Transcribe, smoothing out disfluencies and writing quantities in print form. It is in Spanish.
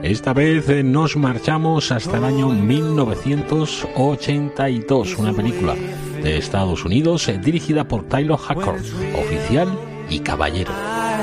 Esta vez nos marchamos hasta el año 1982, una película de Estados Unidos dirigida por Taylor Hackett, Oficial y Caballero.